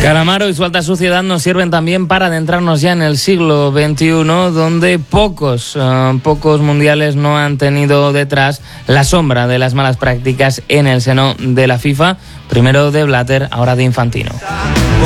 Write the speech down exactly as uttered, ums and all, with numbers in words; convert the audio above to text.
Calamaro y su alta suciedad nos sirven también para adentrarnos ya en el siglo veintiuno, donde pocos, uh, pocos mundiales no han tenido detrás la sombra de las malas prácticas en el seno de la FIFA, primero de Blatter, ahora de Infantino.